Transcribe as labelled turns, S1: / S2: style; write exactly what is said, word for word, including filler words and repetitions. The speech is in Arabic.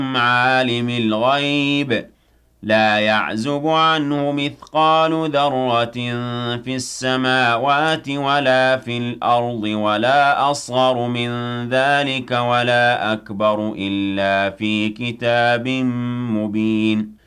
S1: عالم الغيب لا يعزب عنه مثقال ذرة في السماوات ولا في الأرض ولا أصغر من ذلك ولا أكبر إلا في كتاب مبين